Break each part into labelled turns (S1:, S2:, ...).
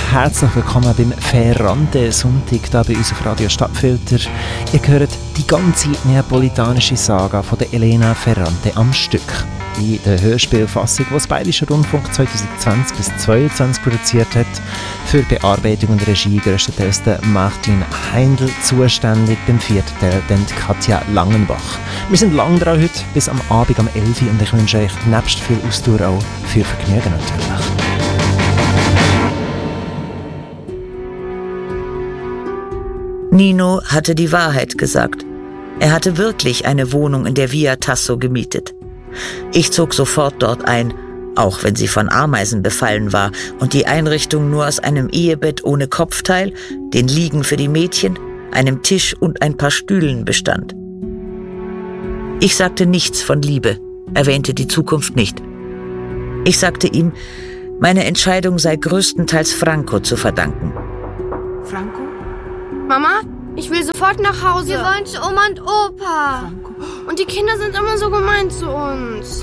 S1: herzlich willkommen beim Ferrante-Sonntag hier bei uns auf Radio Stadtfilter. Ihr hört die ganze neapolitanische Saga von der Elena Ferrante am Stück. In der Hörspielfassung, die das Bayerische Rundfunk 2020 bis 2022 produziert hat. Für Bearbeitung und Regie grösstenteils der Martin Heindl zuständig, beim vierten Teil dann Katja Langenbach. Wir sind lang dran heute, bis am Abend um 11 Uhr, und ich wünsche euch nebst viel Ausdauer auch viel Vergnügen natürlich.
S2: Nino hatte die Wahrheit gesagt. Er hatte wirklich eine Wohnung in der Via Tasso gemietet. Ich zog sofort dort ein, auch wenn sie von Ameisen befallen war und die Einrichtung nur aus einem Ehebett ohne Kopfteil, den Liegen für die Mädchen, einem Tisch und ein paar Stühlen bestand. Ich sagte nichts von Liebe, erwähnte die Zukunft nicht. Ich sagte ihm, meine Entscheidung sei größtenteils Franco zu verdanken.
S3: Franco? Mama, ich will sofort nach Hause.
S4: Wir wollen zu Oma und Opa.
S3: Franco.
S4: Und die Kinder sind immer so gemein zu uns.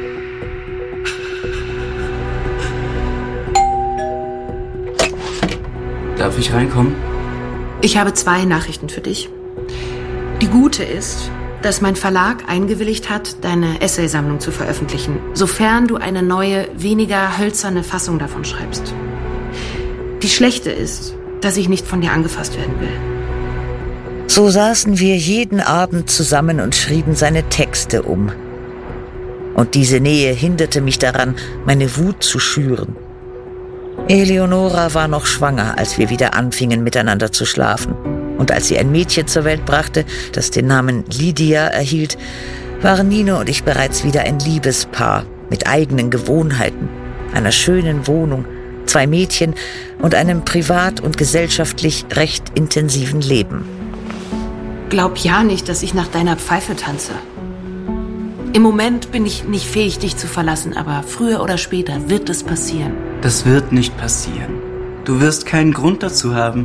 S5: Darf ich reinkommen?
S3: Ich habe 2 Nachrichten für dich. Die gute ist, dass mein Verlag eingewilligt hat, deine Essaysammlung zu veröffentlichen, sofern du eine neue, weniger hölzerne Fassung davon schreibst. Die schlechte ist, dass ich nicht von dir angefasst werden will.
S2: So saßen wir jeden Abend zusammen und schrieben seine Texte um. Und diese Nähe hinderte mich daran, meine Wut zu schüren. Eleonora war noch schwanger, als wir wieder anfingen, miteinander zu schlafen. Und als sie ein Mädchen zur Welt brachte, das den Namen Lydia erhielt, waren Nino und ich bereits wieder ein Liebespaar mit eigenen Gewohnheiten, einer schönen Wohnung, 2 Mädchen und einem privat und gesellschaftlich recht intensiven Leben.
S3: Glaub ja nicht, dass ich nach deiner Pfeife tanze. Im Moment bin ich nicht fähig, dich zu verlassen, aber früher oder später wird es passieren.
S5: Das wird nicht passieren. Du wirst keinen Grund dazu haben.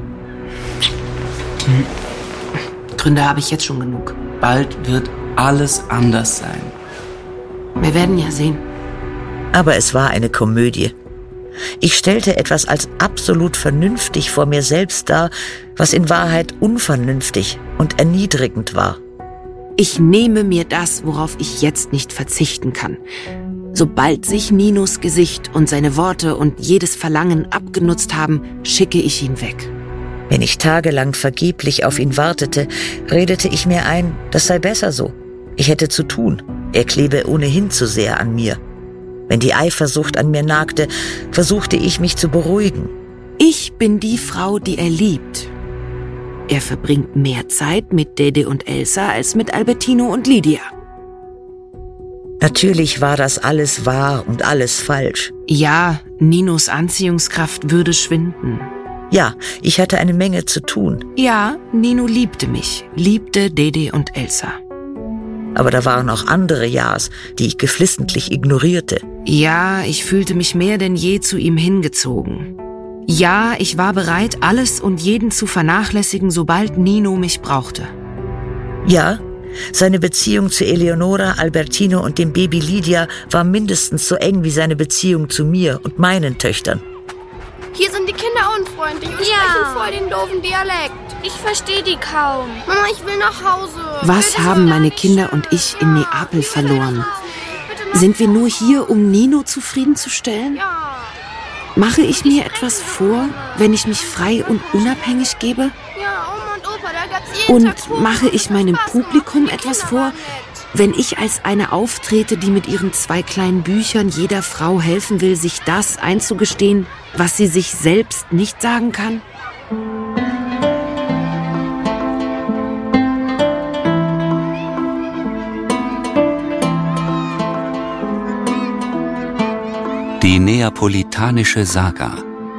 S3: Gründe habe ich jetzt schon genug.
S5: Bald wird alles anders sein.
S3: Wir werden ja sehen.
S2: Aber es war eine Komödie. Ich stellte etwas als absolut vernünftig vor mir selbst dar, was in Wahrheit unvernünftig und erniedrigend war.
S3: Ich nehme mir das, worauf ich jetzt nicht verzichten kann. Sobald sich Ninos Gesicht und seine Worte und jedes Verlangen abgenutzt haben, schicke ich ihn weg.
S2: Wenn ich tagelang vergeblich auf ihn wartete, redete ich mir ein, das sei besser so. Ich hätte zu tun. Er klebe ohnehin zu sehr an mir. Wenn die Eifersucht an mir nagte, versuchte ich, mich zu beruhigen.
S3: Ich bin die Frau, die er liebt. Er verbringt mehr Zeit mit Dede und Elsa als mit Albertino und Lydia.
S2: Natürlich war das alles wahr und alles falsch.
S3: Ja, Ninos Anziehungskraft würde schwinden.
S2: Ja, ich hatte eine Menge zu tun.
S3: Ja, Nino liebte mich, liebte Dede und Elsa.
S2: Aber da waren auch andere Ja's, die ich geflissentlich ignorierte.
S3: Ja, ich fühlte mich mehr denn je zu ihm hingezogen. Ja, ich war bereit, alles und jeden zu vernachlässigen, sobald Nino mich brauchte.
S2: Ja, seine Beziehung zu Eleonora, Albertino und dem Baby Lydia war mindestens so eng wie seine Beziehung zu mir und meinen Töchtern.
S4: Hier sind die Kinder unfreundlich und sprechen voll den doofen Dialekt. Ich verstehe die kaum. Mama, ich will nach Hause.
S3: Was haben meine Kinder und ich in Neapel verloren? Sind wir nur hier, um Nino zufriedenzustellen?
S4: Ja.
S3: Mache ich mir etwas vor, wenn ich mich frei und unabhängig gebe?
S4: Ja, Oma und Opa, da gab's jeden Tag
S3: Und mache ich meinem Publikum etwas vor, wenn ich als eine auftrete, die mit ihren 2 kleinen Büchern jeder Frau helfen will, sich das einzugestehen, was sie sich selbst nicht sagen kann?
S6: Die Neapolitanische Saga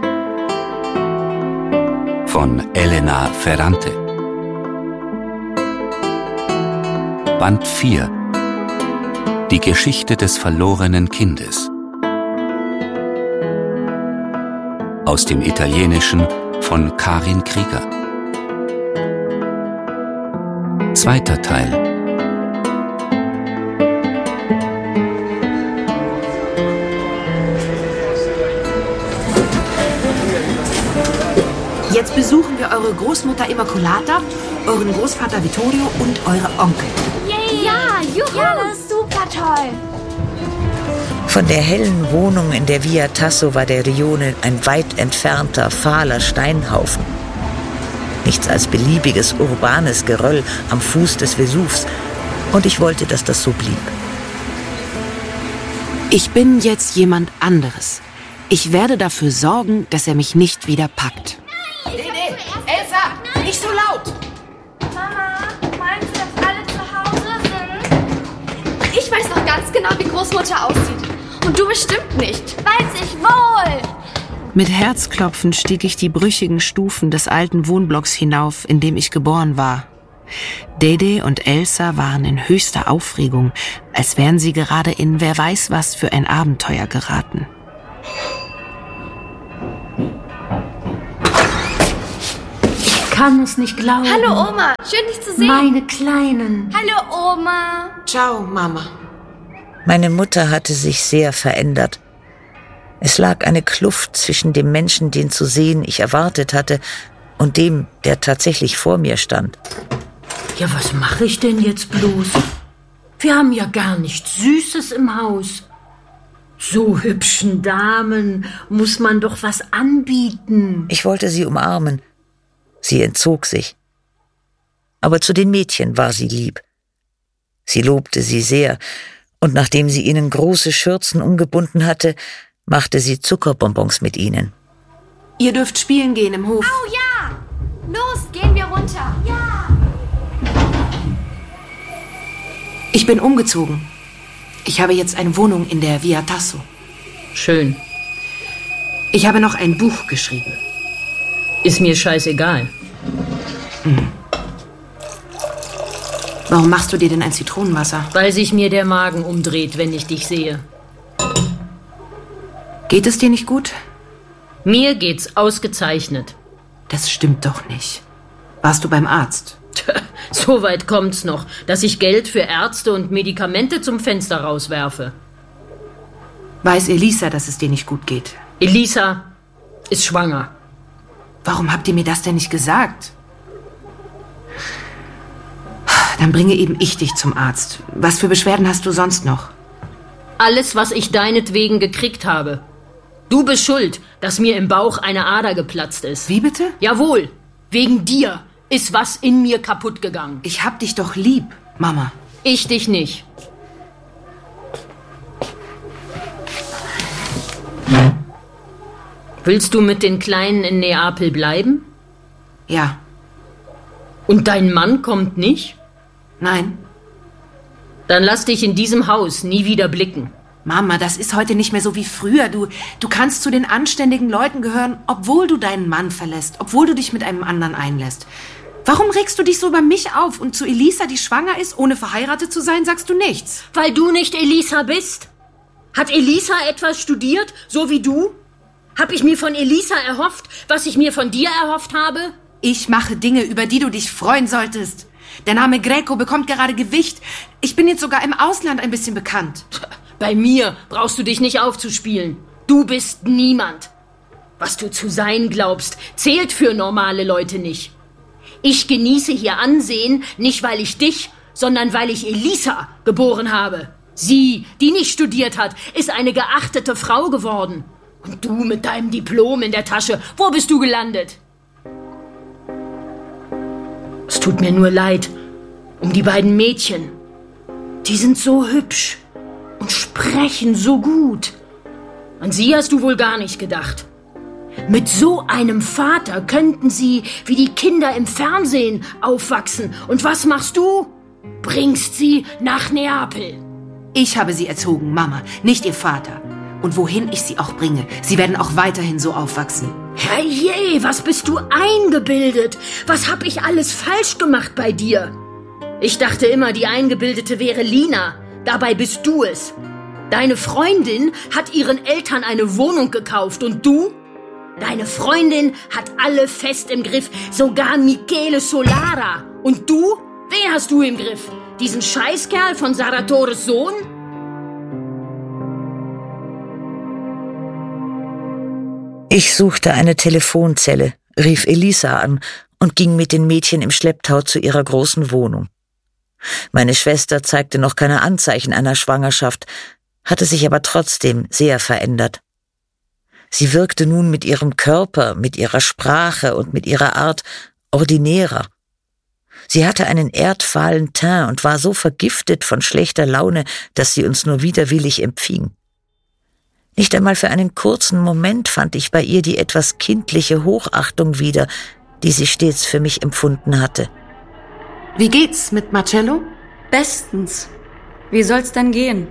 S6: von Elena Ferrante. Band 4. Die Geschichte des verlorenen Kindes. Aus dem Italienischen von Karin Krieger. 2. Teil.
S3: Jetzt besuchen wir eure Großmutter Immaculata, euren Großvater Vittorio und eure Onkel.
S4: Yay. Ja, juhu. Ja, das ist super toll.
S2: Von der hellen Wohnung in der Via Tasso war der Rione ein weit entfernter, fahler Steinhaufen. Nichts als beliebiges urbanes Geröll am Fuß des Vesuvs. Und ich wollte, dass das so blieb.
S3: Ich bin jetzt jemand anderes. Ich werde dafür sorgen, dass er mich nicht wieder packt.
S4: Nee, Elsa, nicht so laut! Mama, meinst du, dass alle zu Hause sind? Ich weiß noch ganz genau, wie Großmutter aussieht. Und du bestimmt nicht. Weiß ich wohl!
S3: Mit Herzklopfen stieg ich die brüchigen Stufen des alten Wohnblocks hinauf, in dem ich geboren war. Dede und Elsa waren in höchster Aufregung, als wären sie gerade in wer weiß was für ein Abenteuer geraten.
S7: Ich kann es nicht glauben.
S4: Hallo Oma, schön dich zu sehen.
S7: Meine Kleinen.
S4: Hallo Oma.
S3: Ciao, Mama.
S2: Meine Mutter hatte sich sehr verändert. Es lag eine Kluft zwischen dem Menschen, den zu sehen ich erwartet hatte, und dem, der tatsächlich vor mir stand.
S7: Ja, was mache ich denn jetzt bloß? Wir haben ja gar nichts Süßes im Haus. So hübschen Damen muss man doch was anbieten.
S2: Ich wollte sie umarmen. Sie entzog sich. Aber zu den Mädchen war sie lieb. Sie lobte sie sehr, und nachdem sie ihnen große Schürzen umgebunden hatte, machte sie Zuckerbonbons mit ihnen.
S3: Ihr dürft spielen gehen im Hof.
S4: Oh ja! Los, gehen wir runter. Ja!
S3: Ich bin umgezogen. Ich habe jetzt eine Wohnung in der Via Tasso.
S7: Schön.
S3: Ich habe noch ein Buch geschrieben.
S7: Ist mir scheißegal.
S3: Warum machst du dir denn ein Zitronenwasser?
S7: Weil sich mir der Magen umdreht, wenn ich dich sehe.
S3: Geht es dir nicht gut?
S7: Mir geht's ausgezeichnet.
S3: Das stimmt doch nicht. Warst du beim Arzt?
S7: So weit kommt's noch, dass ich Geld für Ärzte und Medikamente zum Fenster rauswerfe.
S3: Weiß Elisa, dass es dir nicht gut geht?
S7: Elisa ist schwanger.
S3: Warum habt ihr mir das denn nicht gesagt? Dann bringe eben ich dich zum Arzt. Was für Beschwerden hast du sonst noch?
S7: Alles, was ich deinetwegen gekriegt habe. Du bist schuld, dass mir im Bauch eine Ader geplatzt ist.
S3: Wie bitte?
S7: Jawohl, wegen dir ist was in mir kaputt gegangen.
S3: Ich hab dich doch lieb, Mama.
S7: Ich dich nicht. Willst du mit den Kleinen in Neapel bleiben?
S3: Ja.
S7: Und dein Mann kommt nicht?
S3: Nein.
S7: Dann lass dich in diesem Haus nie wieder blicken.
S3: Mama, das ist heute nicht mehr so wie früher. Du kannst zu den anständigen Leuten gehören, obwohl du deinen Mann verlässt, obwohl du dich mit einem anderen einlässt. Warum regst du dich so über mich auf? Und zu Elisa, die schwanger ist, ohne verheiratet zu sein, sagst du nichts?
S7: Weil du nicht Elisa bist? Hat Elisa etwas studiert, so wie du? Hab ich mir von Elisa erhofft, was ich mir von dir erhofft habe?
S3: Ich mache Dinge, über die du dich freuen solltest. Der Name Greco bekommt gerade Gewicht. Ich bin jetzt sogar im Ausland ein bisschen bekannt.
S7: Bei mir brauchst du dich nicht aufzuspielen. Du bist niemand. Was du zu sein glaubst, zählt für normale Leute nicht. Ich genieße hier Ansehen, nicht weil ich dich, sondern weil ich Elisa geboren habe. Sie, die nicht studiert hat, ist eine geachtete Frau geworden. Und du mit deinem Diplom in der Tasche, wo bist du gelandet? Es tut mir nur leid um die beiden Mädchen. Die sind so hübsch und sprechen so gut. An sie hast du wohl gar nicht gedacht. Mit so einem Vater könnten sie wie die Kinder im Fernsehen aufwachsen. Und was machst du? Bringst sie nach Neapel.
S3: Ich habe sie erzogen, Mama, nicht ihr Vater. Und wohin ich sie auch bringe, sie werden auch weiterhin so aufwachsen.
S7: Herrje, was bist du eingebildet? Was hab ich alles falsch gemacht bei dir? Ich dachte immer, die Eingebildete wäre Lina. Dabei bist du es. Deine Freundin hat ihren Eltern eine Wohnung gekauft und du? Deine Freundin hat alle fest im Griff, sogar Michele Solara. Und du? Wen hast du im Griff? Diesen Scheißkerl von Saratores Sohn?
S2: Ich suchte eine Telefonzelle, rief Elisa an und ging mit den Mädchen im Schlepptau zu ihrer großen Wohnung. Meine Schwester zeigte noch keine Anzeichen einer Schwangerschaft, hatte sich aber trotzdem sehr verändert. Sie wirkte nun mit ihrem Körper, mit ihrer Sprache und mit ihrer Art ordinärer. Sie hatte einen erdfahlen Teint und war so vergiftet von schlechter Laune, dass sie uns nur widerwillig empfing. Nicht einmal für einen kurzen Moment fand ich bei ihr die etwas kindliche Hochachtung wieder, die sie stets für mich empfunden hatte.
S3: Wie geht's mit Marcello?
S8: Bestens. Wie soll's dann gehen?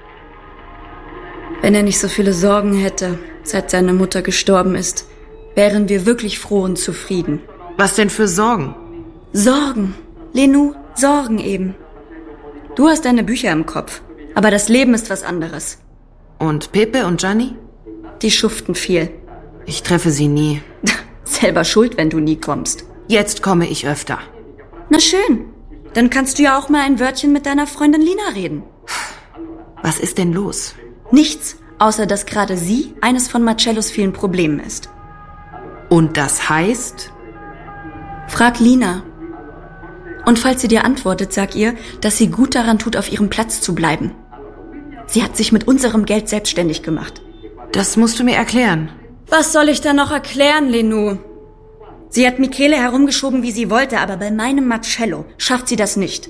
S8: Wenn er nicht so viele Sorgen hätte, seit seine Mutter gestorben ist, wären wir wirklich froh und zufrieden.
S3: Was denn für Sorgen?
S8: Sorgen. Lenou, Sorgen eben. Du hast deine Bücher im Kopf, aber das Leben ist was anderes.
S3: Und Pepe und Gianni?
S8: Die schuften viel.
S3: Ich treffe sie nie.
S8: Selber schuld, wenn du nie kommst.
S3: Jetzt komme ich öfter.
S8: Na schön. Dann kannst du ja auch mal ein Wörtchen mit deiner Freundin Lina reden.
S3: Was ist denn los?
S8: Nichts, außer dass gerade sie eines von Marcellos vielen Problemen ist.
S3: Und das heißt?
S8: Frag Lina. Und falls sie dir antwortet, sag ihr, dass sie gut daran tut, auf ihrem Platz zu bleiben. Sie hat sich mit unserem Geld selbstständig gemacht.
S3: Das musst du mir erklären.
S8: Was soll ich da noch erklären, Lenou? Sie hat Michele herumgeschoben, wie sie wollte, aber bei meinem Marcello schafft sie das nicht.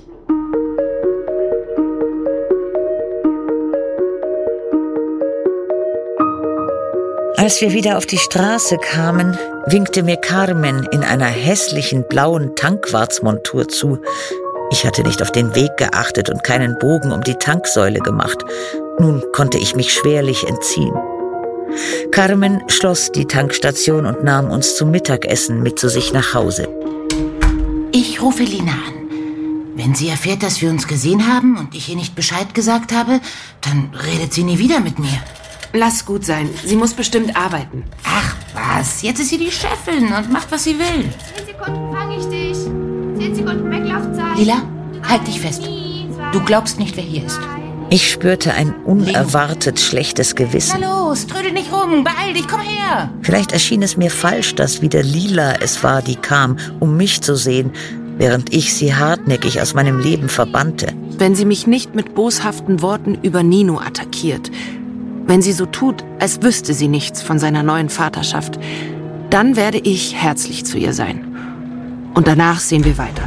S2: Als wir wieder auf die Straße kamen, winkte mir Carmen in einer hässlichen blauen Tankwartsmontur zu. Ich hatte nicht auf den Weg geachtet und keinen Bogen um die Tanksäule gemacht. Nun konnte ich mich schwerlich entziehen. Carmen schloss die Tankstation und nahm uns zum Mittagessen mit zu sich nach Hause.
S9: Ich rufe Lina an. Wenn sie erfährt, dass wir uns gesehen haben und ich ihr nicht Bescheid gesagt habe, dann redet sie nie wieder mit mir.
S3: Lass gut sein. Sie muss bestimmt arbeiten.
S9: Ach was, jetzt ist sie die Chefin und macht, was sie will.
S4: 10 Sekunden fange ich dich. 10 Sekunden Weglaufzeit.
S9: Lila, halt dich fest. Du glaubst nicht, wer hier ist.
S2: Ich spürte ein unerwartet schlechtes Gewissen.
S9: Na los, trödel nicht rum, beeil dich, komm her.
S2: Vielleicht erschien es mir falsch, dass wieder Lila es war, die kam, um mich zu sehen, während ich sie hartnäckig aus meinem Leben verbannte.
S3: Wenn sie mich nicht mit boshaften Worten über Nino attackiert, wenn sie so tut, als wüsste sie nichts von seiner neuen Vaterschaft, dann werde ich herzlich zu ihr sein. Und danach sehen wir weiter.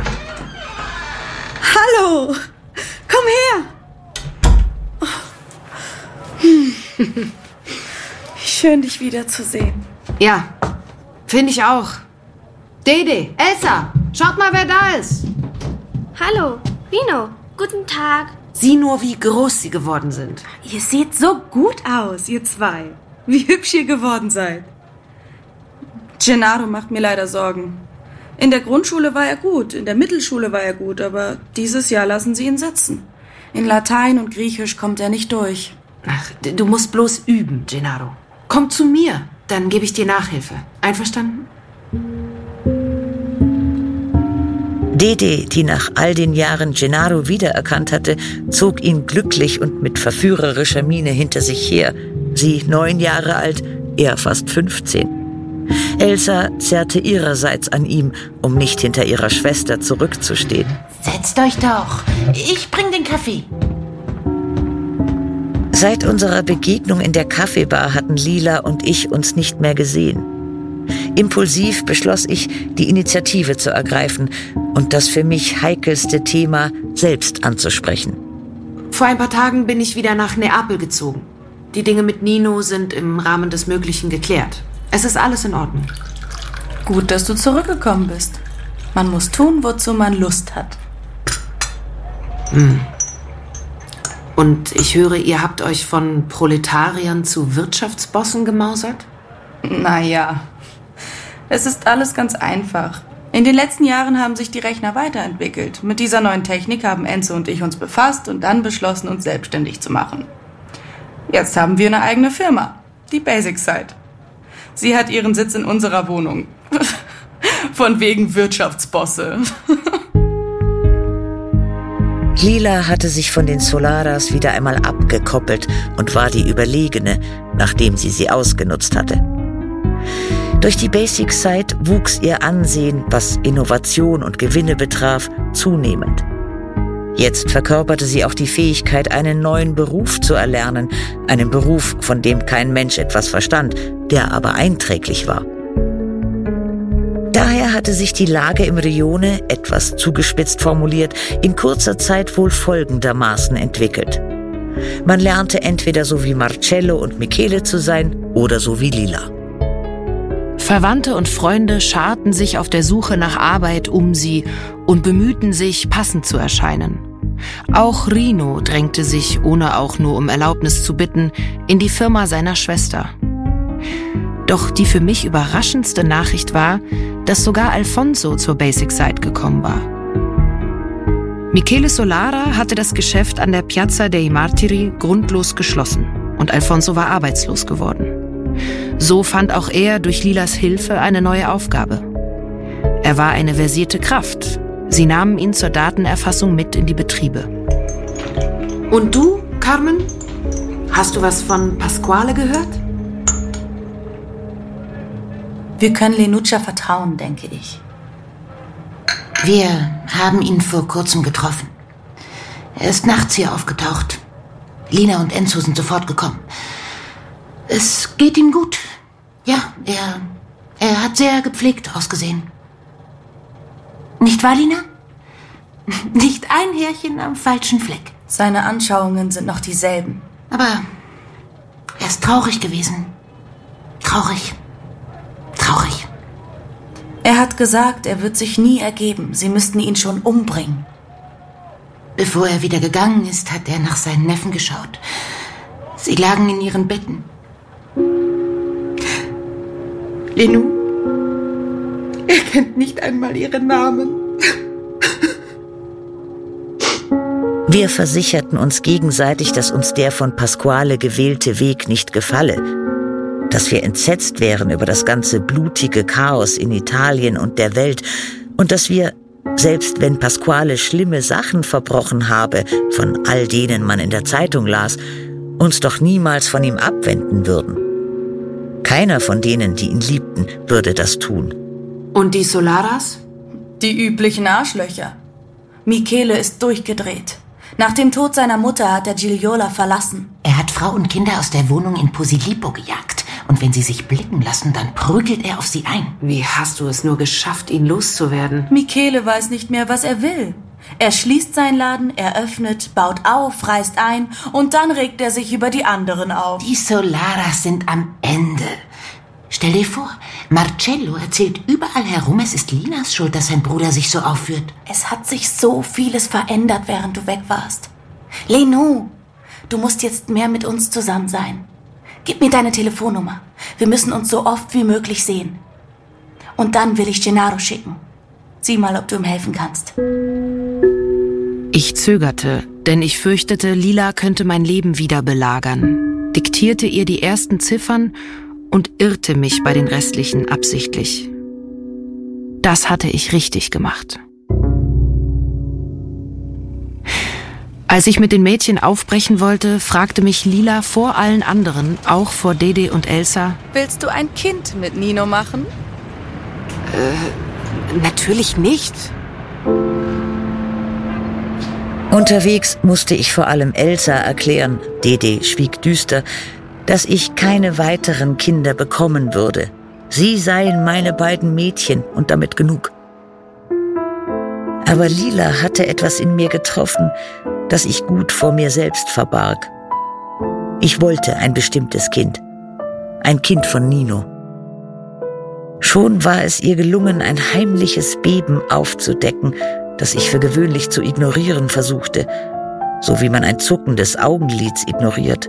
S7: Hallo! Komm her! Schön, dich wiederzusehen.
S3: Ja, finde ich auch. Dede, Elsa, schaut mal, wer da ist.
S4: Hallo, Rino. Guten Tag.
S3: Sieh nur, wie groß sie geworden sind.
S7: Ihr seht so gut aus, ihr zwei. Wie hübsch ihr geworden seid. Gennaro macht mir leider Sorgen. In der Grundschule war er gut, in der Mittelschule war er gut, aber dieses Jahr lassen sie ihn sitzen. In Latein und Griechisch kommt er nicht durch.
S3: Ach, du musst bloß üben, Gennaro. Komm zu mir, dann gebe ich dir Nachhilfe. Einverstanden?
S2: Dede, die nach all den Jahren Gennaro wiedererkannt hatte, zog ihn glücklich und mit verführerischer Miene hinter sich her. Sie 9 Jahre alt, er fast 15. Elsa zerrte ihrerseits an ihm, um nicht hinter ihrer Schwester zurückzustehen.
S9: Setzt euch doch. Ich bring den Kaffee.
S2: Seit unserer Begegnung in der Kaffeebar hatten Lila und ich uns nicht mehr gesehen. Impulsiv beschloss ich, die Initiative zu ergreifen und das für mich heikelste Thema selbst anzusprechen.
S3: Vor ein paar Tagen bin ich wieder nach Neapel gezogen. Die Dinge mit Nino sind im Rahmen des Möglichen geklärt. Es ist alles in Ordnung.
S10: Gut, dass du zurückgekommen bist. Man muss tun, wozu man Lust hat.
S3: Und ich höre, ihr habt euch von Proletariern zu Wirtschaftsbossen gemausert?
S10: Naja, es ist alles ganz einfach. In den letzten Jahren haben sich die Rechner weiterentwickelt. Mit dieser neuen Technik haben Enzo und ich uns befasst und dann beschlossen, uns selbstständig zu machen. Jetzt haben wir eine eigene Firma, die Basic Site. Sie hat ihren Sitz in unserer Wohnung. Von wegen Wirtschaftsbosse.
S2: Lila hatte sich von den Solaras wieder einmal abgekoppelt und war die Überlegene, nachdem sie ausgenutzt hatte. Durch die Basic Site wuchs ihr Ansehen, was Innovation und Gewinne betraf, zunehmend. Jetzt verkörperte sie auch die Fähigkeit, einen neuen Beruf zu erlernen, einen Beruf, von dem kein Mensch etwas verstand, der aber einträglich war. Daher hatte sich die Lage im Rione, etwas zugespitzt formuliert, in kurzer Zeit wohl folgendermaßen entwickelt. Man lernte entweder so wie Marcello und Michele zu sein oder so wie Lila.
S3: Verwandte und Freunde scharten sich auf der Suche nach Arbeit um sie und bemühten sich, passend zu erscheinen. Auch Rino drängte sich, ohne auch nur um Erlaubnis zu bitten, in die Firma seiner Schwester. Doch die für mich überraschendste Nachricht war, dass sogar Alfonso zur Basic Site gekommen war. Michele Solara hatte das Geschäft an der Piazza dei Martiri grundlos geschlossen und Alfonso war arbeitslos geworden. So fand auch er durch Lilas Hilfe eine neue Aufgabe. Er war eine versierte Kraft. Sie nahmen ihn zur Datenerfassung mit in die Betriebe. Und du, Carmen? Hast du was von Pasquale gehört?
S9: Wir können Lenuccia vertrauen, denke ich. Wir haben ihn vor kurzem getroffen. Er ist nachts hier aufgetaucht. Lina und Enzo sind sofort gekommen. Es geht ihm gut. Ja, er hat sehr gepflegt ausgesehen. Nicht wahr, Lina? Nicht ein Härchen am falschen Fleck.
S10: Seine Anschauungen sind noch dieselben.
S9: Aber er ist traurig gewesen. Traurig.
S10: Er hat gesagt, er wird sich nie ergeben. Sie müssten ihn schon umbringen.
S9: Bevor er wieder gegangen ist, hat er nach seinen Neffen geschaut. Sie lagen in ihren Betten.
S3: Lenu, er kennt nicht einmal ihren Namen.
S2: Wir versicherten uns gegenseitig, dass uns der von Pasquale gewählte Weg nicht gefalle, dass wir entsetzt wären über das ganze blutige Chaos in Italien und der Welt und dass wir, selbst wenn Pasquale schlimme Sachen verbrochen habe, von all denen man in der Zeitung las, uns doch niemals von ihm abwenden würden. Keiner von denen, die ihn liebten, würde das tun.
S3: Und die Solaras?
S10: Die üblichen Arschlöcher. Michele ist durchgedreht. Nach dem Tod seiner Mutter hat er Gigliola verlassen.
S9: Er hat Frau und Kinder aus der Wohnung in Posillipo gejagt. Und wenn sie sich blicken lassen, dann prügelt er auf sie ein.
S3: Wie hast du es nur geschafft, ihn loszuwerden?
S10: Michele weiß nicht mehr, was er will. Er schließt seinen Laden, er öffnet, baut auf, reißt ein und dann regt er sich über die anderen auf.
S9: Die Solaras sind am Ende. Stell dir vor, Marcello erzählt überall herum, es ist Linas Schuld, dass sein Bruder sich so aufführt.
S10: Es hat sich so vieles verändert, während du weg warst. Lenu, du musst jetzt mehr mit uns zusammen sein. Gib mir deine Telefonnummer. Wir müssen uns so oft wie möglich sehen. Und dann will ich Gennaro schicken. Sieh mal, ob du ihm helfen kannst.
S3: Ich zögerte, denn ich fürchtete, Lila könnte mein Leben wieder belagern, diktierte ihr die ersten Ziffern und irrte mich bei den restlichen absichtlich. Das hatte ich richtig gemacht. Als ich mit den Mädchen aufbrechen wollte, fragte mich Lila vor allen anderen, auch vor Dede und Elsa:
S10: Willst du ein Kind mit Nino machen?
S3: Natürlich nicht.
S2: Unterwegs musste ich vor allem Elsa erklären, Dede schwieg düster, dass ich keine weiteren Kinder bekommen würde. Sie seien meine beiden Mädchen und damit genug. Aber Lila hatte etwas in mir getroffen, das ich gut vor mir selbst verbarg. Ich wollte ein bestimmtes Kind. Ein Kind von Nino. Schon war es ihr gelungen, ein heimliches Beben aufzudecken, das ich für gewöhnlich zu ignorieren versuchte, so wie man ein Zucken des Augenlids ignoriert.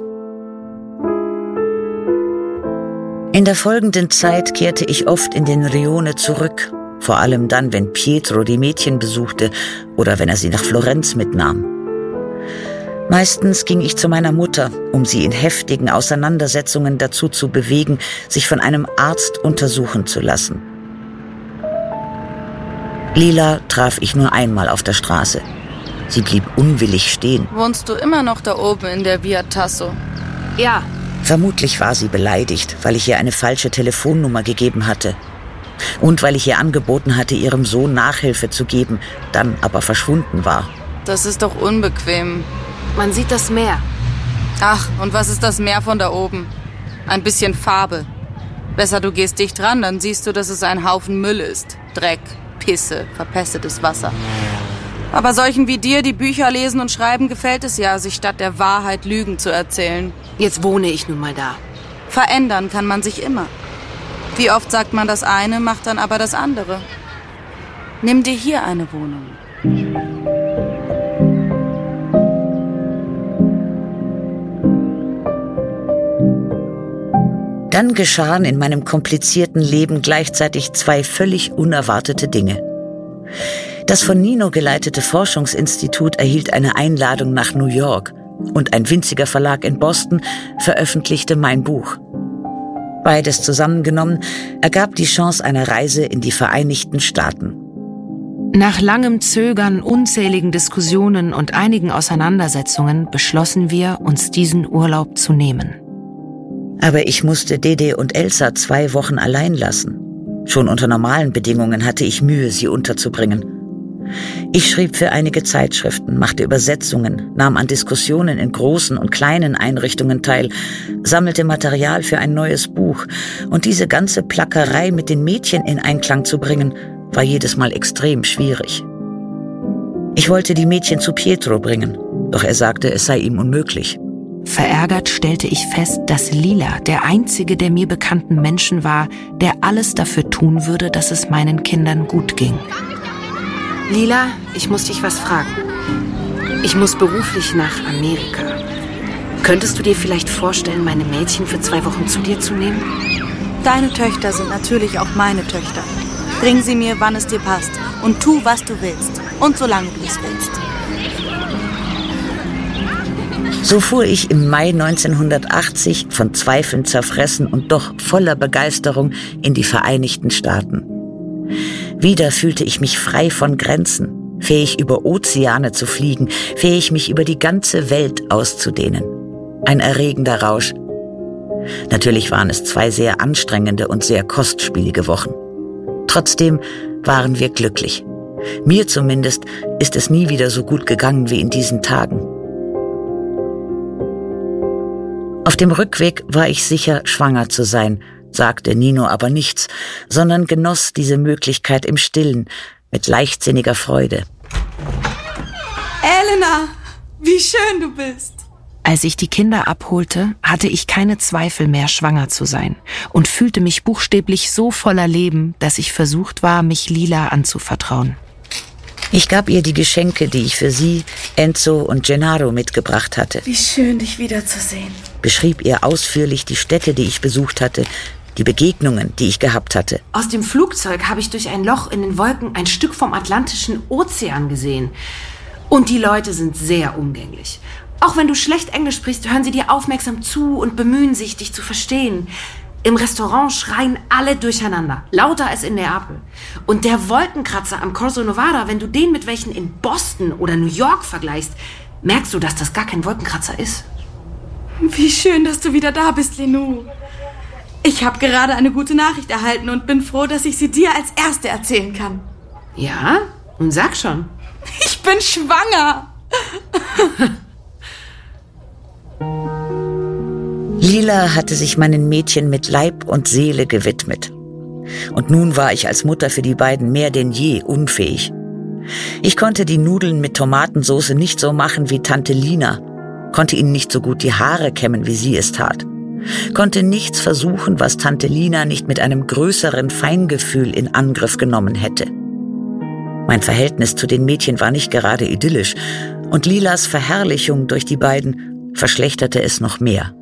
S2: In der folgenden Zeit kehrte ich oft in den Rione zurück, vor allem dann, wenn Pietro die Mädchen besuchte oder wenn er sie nach Florenz mitnahm. Meistens ging ich zu meiner Mutter, um sie in heftigen Auseinandersetzungen dazu zu bewegen, sich von einem Arzt untersuchen zu lassen. Lila traf ich nur einmal auf der Straße. Sie blieb unwillig stehen.
S10: Wohnst du immer noch da oben in der Via Tasso?
S3: Ja.
S2: Vermutlich war sie beleidigt, weil ich ihr eine falsche Telefonnummer gegeben hatte. Und weil ich ihr angeboten hatte, ihrem Sohn Nachhilfe zu geben, dann aber verschwunden war.
S10: Das ist doch unbequem.
S3: Man sieht das Meer.
S10: Ach, und was ist das Meer von da oben? Ein bisschen Farbe. Besser, du gehst dicht ran, dann siehst du, dass es ein Haufen Müll ist. Dreck, Pisse, verpestetes Wasser. Aber solchen wie dir, die Bücher lesen und schreiben, gefällt es ja, sich statt der Wahrheit Lügen zu erzählen.
S3: Jetzt wohne ich nun mal da.
S10: Verändern kann man sich immer. Wie oft sagt man das eine, macht dann aber das andere. Nimm dir hier eine Wohnung.
S2: Dann geschahen in meinem komplizierten Leben gleichzeitig zwei völlig unerwartete Dinge. Das von Nino geleitete Forschungsinstitut erhielt eine Einladung nach New York und ein winziger Verlag in Boston veröffentlichte mein Buch. Beides zusammengenommen ergab die Chance einer Reise in die Vereinigten Staaten.
S3: Nach langem Zögern, unzähligen Diskussionen und einigen Auseinandersetzungen beschlossen wir, uns diesen Urlaub zu nehmen.
S2: Aber ich musste Dede und Elsa 2 Wochen allein lassen. Schon unter normalen Bedingungen hatte ich Mühe, sie unterzubringen. Ich schrieb für einige Zeitschriften, machte Übersetzungen, nahm an Diskussionen in großen und kleinen Einrichtungen teil, sammelte Material für ein neues Buch. Und diese ganze Plackerei mit den Mädchen in Einklang zu bringen, war jedes Mal extrem schwierig. Ich wollte die Mädchen zu Pietro bringen, doch er sagte, es sei ihm unmöglich.
S3: Verärgert stellte ich fest, dass Lila der einzige der mir bekannten Menschen war, der alles dafür tun würde, dass es meinen Kindern gut ging. Lila, ich muss dich was fragen. Ich muss beruflich nach Amerika. Könntest du dir vielleicht vorstellen, meine Mädchen für 2 Wochen zu dir zu nehmen?
S10: Deine Töchter sind natürlich auch meine Töchter. Bring sie mir, wann es dir passt. Und tu, was du willst. Und solange du es willst.
S2: So fuhr ich im Mai 1980 von Zweifeln zerfressen und doch voller Begeisterung in die Vereinigten Staaten. Wieder fühlte ich mich frei von Grenzen, fähig über Ozeane zu fliegen, fähig mich über die ganze Welt auszudehnen. Ein erregender Rausch. Natürlich waren es 2 sehr anstrengende und sehr kostspielige Wochen. Trotzdem waren wir glücklich. Mir zumindest ist es nie wieder so gut gegangen wie in diesen Tagen. Auf dem Rückweg war ich sicher, schwanger zu sein, sagte Nino aber nichts, sondern genoss diese Möglichkeit im Stillen, mit leichtsinniger Freude.
S10: Elena, wie schön du bist.
S3: Als ich die Kinder abholte, hatte ich keine Zweifel mehr, schwanger zu sein und fühlte mich buchstäblich so voller Leben, dass ich versucht war, mich Lila anzuvertrauen.
S2: Ich gab ihr die Geschenke, die ich für sie, Enzo und Gennaro mitgebracht hatte.
S10: Wie schön, dich wiederzusehen.
S2: Beschrieb ihr ausführlich die Städte, die ich besucht hatte, die Begegnungen, die ich gehabt hatte.
S3: Aus dem Flugzeug habe ich durch ein Loch in den Wolken ein Stück vom Atlantischen Ozean gesehen. Und die Leute sind sehr umgänglich. Auch wenn du schlecht Englisch sprichst, hören sie dir aufmerksam zu und bemühen sich, dich zu verstehen. Im Restaurant schreien alle durcheinander, lauter als in Neapel. Und der Wolkenkratzer am Corso Novara, wenn du den mit welchen in Boston oder New York vergleichst, merkst du, dass das gar kein Wolkenkratzer ist.
S10: Wie schön, dass du wieder da bist, Lenou. Ich habe gerade eine gute Nachricht erhalten und bin froh, dass ich sie dir als Erste erzählen kann.
S3: Ja? Nun sag schon.
S10: Ich bin schwanger.
S2: Lila hatte sich meinen Mädchen mit Leib und Seele gewidmet. Und nun war ich als Mutter für die beiden mehr denn je unfähig. Ich konnte die Nudeln mit Tomatensauce nicht so machen wie Tante Lina, konnte ihnen nicht so gut die Haare kämmen, wie sie es tat, konnte nichts versuchen, was Tante Lina nicht mit einem größeren Feingefühl in Angriff genommen hätte. Mein Verhältnis zu den Mädchen war nicht gerade idyllisch, und Lilas Verherrlichung durch die beiden verschlechterte es noch mehr.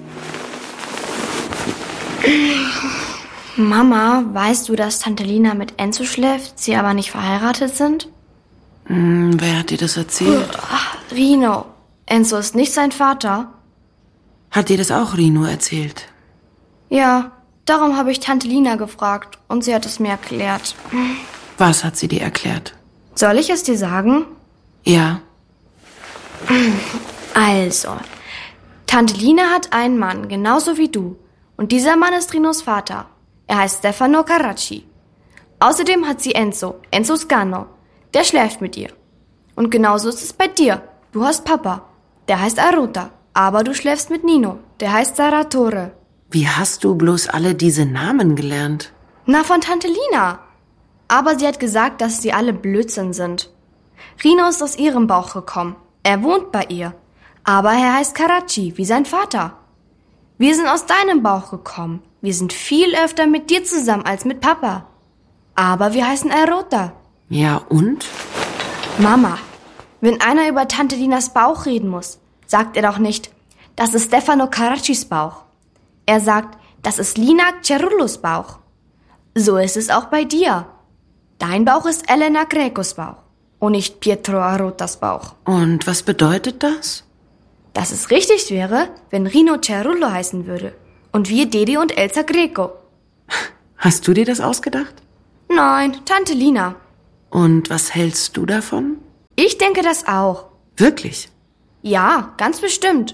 S4: Mama, weißt du, dass Tante Lina mit Enzo schläft, sie aber nicht verheiratet sind?
S3: Wer hat dir das erzählt?
S4: Rino. Enzo ist nicht sein Vater.
S3: Hat dir das auch Rino erzählt?
S4: Ja, darum habe ich Tante Lina gefragt und sie hat es mir erklärt.
S3: Was hat sie dir erklärt?
S4: Soll ich es dir sagen?
S3: Ja.
S4: Also, Tante Lina hat einen Mann, genauso wie du. Und dieser Mann ist Rinos Vater. Er heißt Stefano Carracci. Außerdem hat sie Enzo Scano. Der schläft mit ihr. Und genauso ist es bei dir. Du hast Papa. Der heißt Arota. Aber du schläfst mit Nino. Der heißt Saratore.
S11: Wie hast du bloß alle diese Namen gelernt?
S4: Na, von Tante Lina. Aber sie hat gesagt, dass sie alle Blödsinn sind. Rino ist aus ihrem Bauch gekommen. Er wohnt bei ihr. Aber er heißt Carracci, wie sein Vater. Wir sind aus deinem Bauch gekommen. Wir sind viel öfter mit dir zusammen als mit Papa. Aber wir heißen Arota.
S11: Ja, und?
S4: Mama, wenn einer über Tante Linas Bauch reden muss, sagt er doch nicht, das ist Stefano Carraccis Bauch. Er sagt, das ist Lina Cerullos Bauch. So ist es auch bei dir. Dein Bauch ist Elena Grecos Bauch und nicht Pietro Arotas Bauch.
S11: Und was bedeutet das?
S4: Dass es richtig wäre, wenn Rino Cerullo heißen würde und wir Dede und Elsa Greco.
S11: Hast du dir das ausgedacht?
S4: Nein, Tante Lina.
S11: Und was hältst du davon?
S4: Ich denke das auch.
S11: Wirklich?
S4: Ja, ganz bestimmt.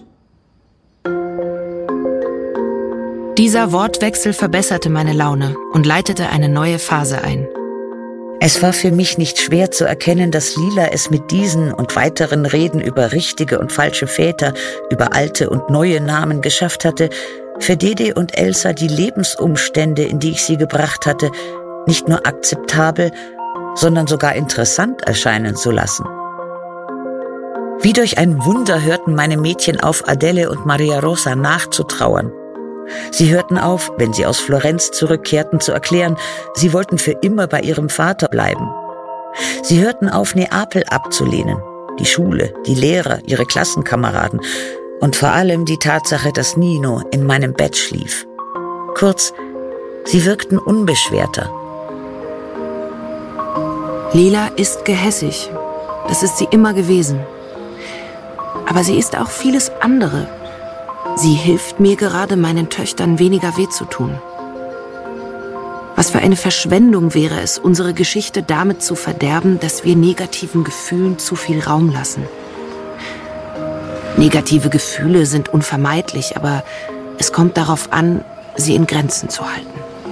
S12: Dieser Wortwechsel verbesserte meine Laune und leitete eine neue Phase ein.
S2: Es war für mich nicht schwer zu erkennen, dass Lila es mit diesen und weiteren Reden über richtige und falsche Väter, über alte und neue Namen geschafft hatte, für Dede und Elsa die Lebensumstände, in die ich sie gebracht hatte, nicht nur akzeptabel, sondern sogar interessant erscheinen zu lassen. Wie durch ein Wunder hörten meine Mädchen auf, Adele und Maria Rosa nachzutrauern. Sie hörten auf, wenn sie aus Florenz zurückkehrten, zu erklären, sie wollten für immer bei ihrem Vater bleiben. Sie hörten auf, Neapel abzulehnen, die Schule, die Lehrer, ihre Klassenkameraden und vor allem die Tatsache, dass Nino in meinem Bett schlief. Kurz, sie wirkten unbeschwerter.
S11: Lila ist gehässig. Das ist sie immer gewesen. Aber sie ist auch vieles andere. Sie hilft mir gerade, meinen Töchtern weniger weh zu tun. Was für eine Verschwendung wäre es, unsere Geschichte damit zu verderben, dass wir negativen Gefühlen zu viel Raum lassen. Negative Gefühle sind unvermeidlich, aber es kommt darauf an, sie in Grenzen zu halten.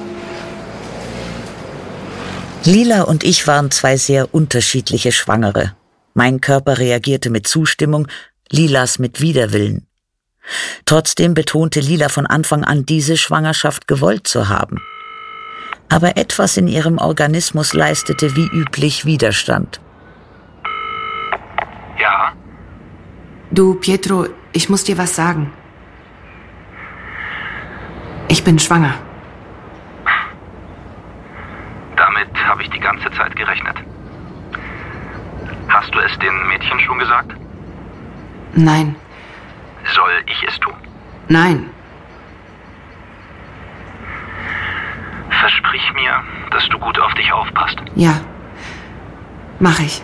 S2: Lila und ich waren zwei sehr unterschiedliche Schwangere. Mein Körper reagierte mit Zustimmung, Lilas mit Widerwillen. Trotzdem betonte Lila von Anfang an, diese Schwangerschaft gewollt zu haben. Aber etwas in ihrem Organismus leistete wie üblich Widerstand.
S5: Ja?
S3: Du, Pietro, ich muss dir was sagen. Ich bin schwanger.
S5: Damit habe ich die ganze Zeit gerechnet. Hast du es den Mädchen schon gesagt?
S11: Nein.
S5: Soll ich es tun?
S11: Nein.
S5: Versprich mir, dass du gut auf dich aufpasst.
S11: Ja, mach ich.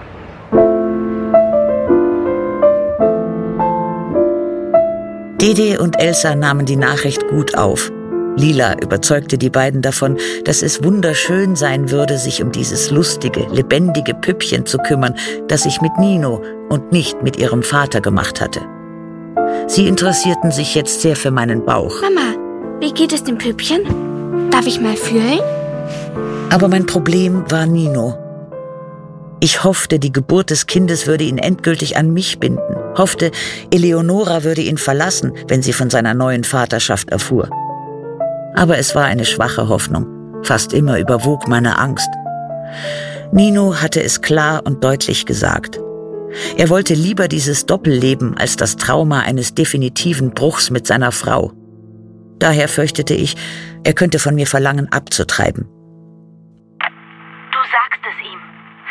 S2: Dede und Elsa nahmen die Nachricht gut auf. Lila überzeugte die beiden davon, dass es wunderschön sein würde, sich um dieses lustige, lebendige Püppchen zu kümmern, das ich mit Nino und nicht mit ihrem Vater gemacht hatte. Sie interessierten sich jetzt sehr für meinen Bauch.
S4: Mama, wie geht es dem Püppchen? Darf ich mal fühlen?
S2: Aber mein Problem war Nino. Ich hoffte, die Geburt des Kindes würde ihn endgültig an mich binden. Hoffte, Eleonora würde ihn verlassen, wenn sie von seiner neuen Vaterschaft erfuhr. Aber es war eine schwache Hoffnung. Fast immer überwog meine Angst. Nino hatte es klar und deutlich gesagt. Er wollte lieber dieses Doppelleben als das Trauma eines definitiven Bruchs mit seiner Frau. Daher fürchtete ich, er könnte von mir verlangen, abzutreiben.
S13: Du sagst es ihm.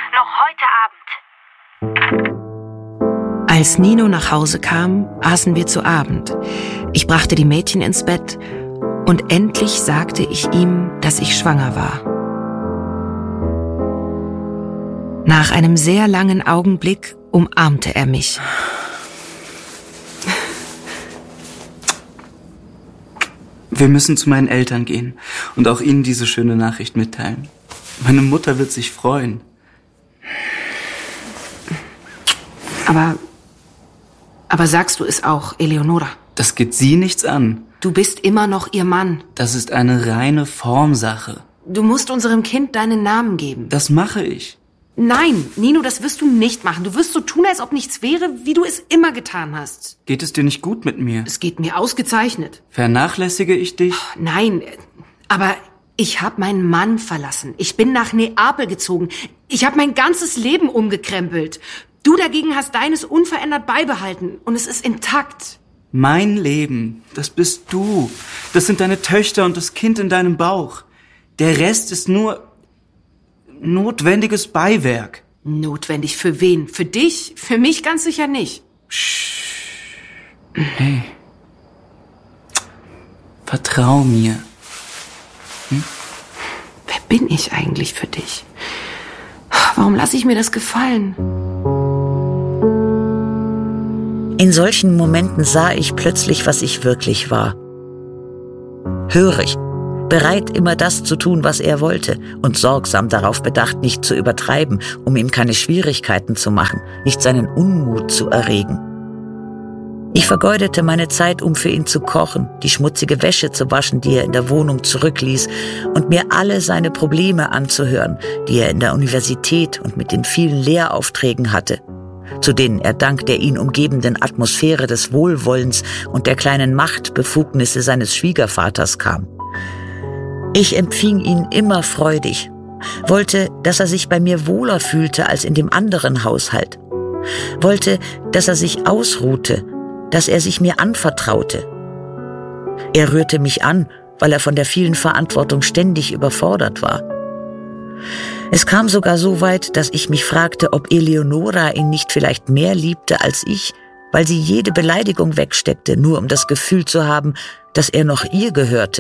S13: Noch heute Abend.
S11: Als Nino nach Hause kam, aßen wir zu Abend. Ich brachte die Mädchen ins Bett und endlich sagte ich ihm, dass ich schwanger war. Nach einem sehr langen Augenblick umarmte er mich.
S5: Wir müssen zu meinen Eltern gehen und auch ihnen diese schöne Nachricht mitteilen. Meine Mutter wird sich freuen.
S3: Aber sagst du es auch, Eleonora?
S5: Das geht Sie nichts an.
S3: Du bist immer noch ihr Mann.
S5: Das ist eine reine Formsache.
S3: Du musst unserem Kind deinen Namen geben.
S5: Das mache ich.
S3: Nein, Nino, das wirst du nicht machen. Du wirst so tun, als ob nichts wäre, wie du es immer getan hast.
S5: Geht es dir nicht gut mit mir?
S3: Es geht mir ausgezeichnet.
S5: Vernachlässige ich dich?
S3: Nein, aber ich habe meinen Mann verlassen. Ich bin nach Neapel gezogen. Ich habe mein ganzes Leben umgekrempelt. Du dagegen hast deines unverändert beibehalten und es ist intakt.
S5: Mein Leben, das bist du. Das sind deine Töchter und das Kind in deinem Bauch. Der Rest ist nur notwendiges Beiwerk.
S3: Notwendig für wen? Für dich? Für mich ganz sicher nicht.
S5: Hey. Vertrau mir.
S3: Wer bin ich eigentlich für dich? Warum lasse ich mir das gefallen?
S2: In solchen Momenten sah ich plötzlich, was ich wirklich war. Hörig, bereit, immer das zu tun, was er wollte und sorgsam darauf bedacht, nicht zu übertreiben, um ihm keine Schwierigkeiten zu machen, nicht seinen Unmut zu erregen. Ich vergeudete meine Zeit, um für ihn zu kochen, die schmutzige Wäsche zu waschen, die er in der Wohnung zurückließ, und mir alle seine Probleme anzuhören, die er in der Universität und mit den vielen Lehraufträgen hatte, zu denen er dank der ihn umgebenden Atmosphäre des Wohlwollens und der kleinen Machtbefugnisse seines Schwiegervaters kam. Ich empfing ihn immer freudig, wollte, dass er sich bei mir wohler fühlte als in dem anderen Haushalt, wollte, dass er sich ausruhte, dass er sich mir anvertraute. Er rührte mich an, weil er von der vielen Verantwortung ständig überfordert war. Es kam sogar so weit, dass ich mich fragte, ob Eleonora ihn nicht vielleicht mehr liebte als ich, weil sie jede Beleidigung wegsteckte, nur um das Gefühl zu haben, dass er noch ihr gehörte.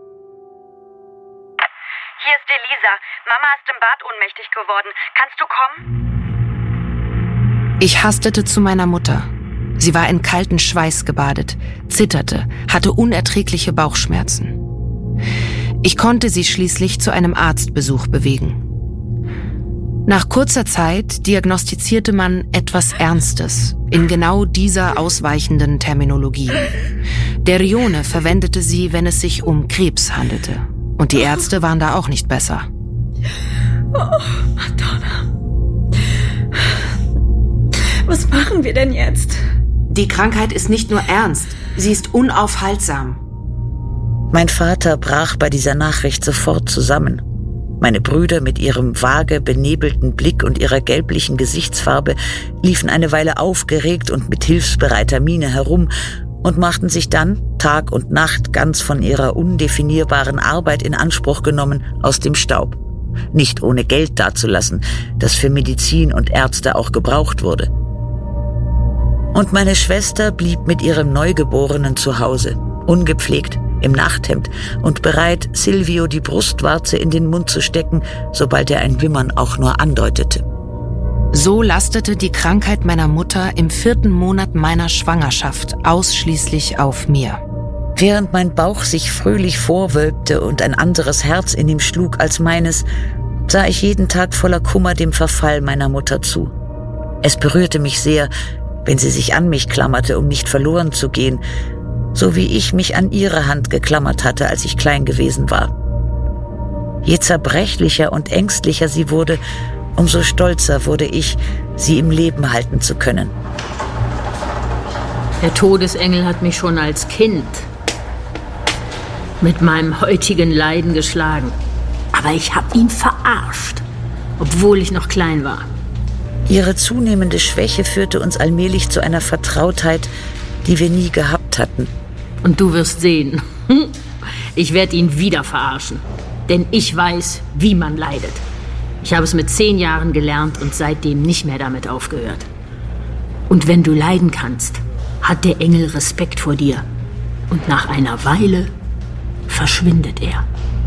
S13: Hier ist Elisa. Mama ist im Bad ohnmächtig geworden. Kannst du kommen?
S12: Ich hastete zu meiner Mutter. Sie war in kalten Schweiß gebadet, zitterte, hatte unerträgliche Bauchschmerzen. Ich konnte sie schließlich zu einem Arztbesuch bewegen. Nach kurzer Zeit diagnostizierte man etwas Ernstes in genau dieser ausweichenden Terminologie. Der Rione verwendete sie, wenn es sich um Krebs handelte. Und die Ärzte waren da auch nicht besser.
S8: Oh, Madonna. Was machen wir denn jetzt?
S3: Die Krankheit ist nicht nur ernst, sie ist unaufhaltsam.
S2: Mein Vater brach bei dieser Nachricht sofort zusammen. Meine Brüder mit ihrem vage, benebelten Blick und ihrer gelblichen Gesichtsfarbe liefen eine Weile aufgeregt und mit hilfsbereiter Miene herum und machten sich dann, Tag und Nacht ganz von ihrer undefinierbaren Arbeit in Anspruch genommen, aus dem Staub. Nicht ohne Geld dazulassen, das für Medizin und Ärzte auch gebraucht wurde. Und meine Schwester blieb mit ihrem Neugeborenen zu Hause, ungepflegt, im Nachthemd und bereit, Silvio die Brustwarze in den Mund zu stecken, sobald er ein Wimmern auch nur andeutete.
S12: So lastete die Krankheit meiner Mutter im 4. Monat meiner Schwangerschaft ausschließlich auf mir.
S2: Während mein Bauch sich fröhlich vorwölbte und ein anderes Herz in ihm schlug als meines, sah ich jeden Tag voller Kummer dem Verfall meiner Mutter zu. Es berührte mich sehr, wenn sie sich an mich klammerte, um nicht verloren zu gehen, so wie ich mich an ihre Hand geklammert hatte, als ich klein gewesen war. Je zerbrechlicher und ängstlicher sie wurde, umso stolzer wurde ich, sie im Leben halten zu können.
S7: Der Todesengel hat mich schon als Kind mit meinem heutigen Leiden geschlagen. Aber ich habe ihn verarscht, obwohl ich noch klein war.
S2: Ihre zunehmende Schwäche führte uns allmählich zu einer Vertrautheit, die wir nie gehabt hatten.
S7: Und du wirst sehen, ich werde ihn wieder verarschen. Denn ich weiß, wie man leidet. Ich habe es mit 10 Jahren gelernt und seitdem nicht mehr damit aufgehört. Und wenn du leiden kannst, hat der Engel Respekt vor dir. Und nach einer Weile verschwindet er.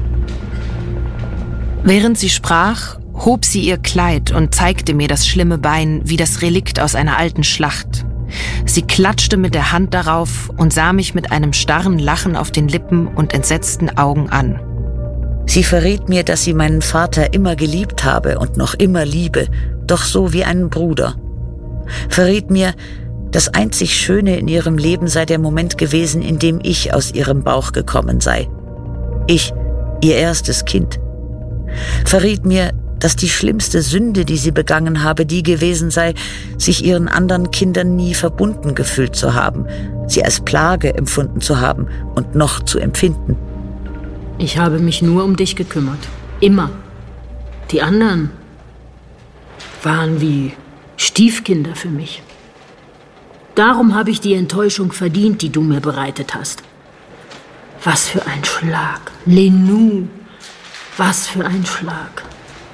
S12: Während sie sprach, hob sie ihr Kleid und zeigte mir das schlimme Bein wie das Relikt aus einer alten Schlacht. Sie klatschte mit der Hand darauf und sah mich mit einem starren Lachen auf den Lippen und entsetzten Augen an.
S2: Sie verriet mir, dass sie meinen Vater immer geliebt habe und noch immer liebe, doch so wie einen Bruder. Verriet mir, Das einzig Schöne in ihrem Leben sei der Moment gewesen, in dem ich aus ihrem Bauch gekommen sei. Ich, ihr erstes Kind. Verriet mir, dass die schlimmste Sünde, die sie begangen habe, die gewesen sei, sich ihren anderen Kindern nie verbunden gefühlt zu haben, sie als Plage empfunden zu haben und noch zu empfinden.
S7: Ich habe mich nur um dich gekümmert. Immer. Die anderen waren wie Stiefkinder für mich. Darum habe ich die Enttäuschung verdient, die du mir bereitet hast. Was für ein Schlag. Lenou, was für ein Schlag.